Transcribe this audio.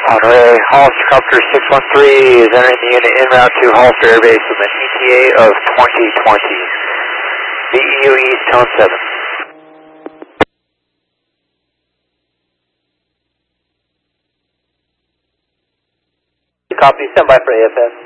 Monterey, Hollister Copter 613 is entering the unit en route to Hollister Air Base with an ETA of 2020. VEU East, tone 7. Copy, stand by for AFS.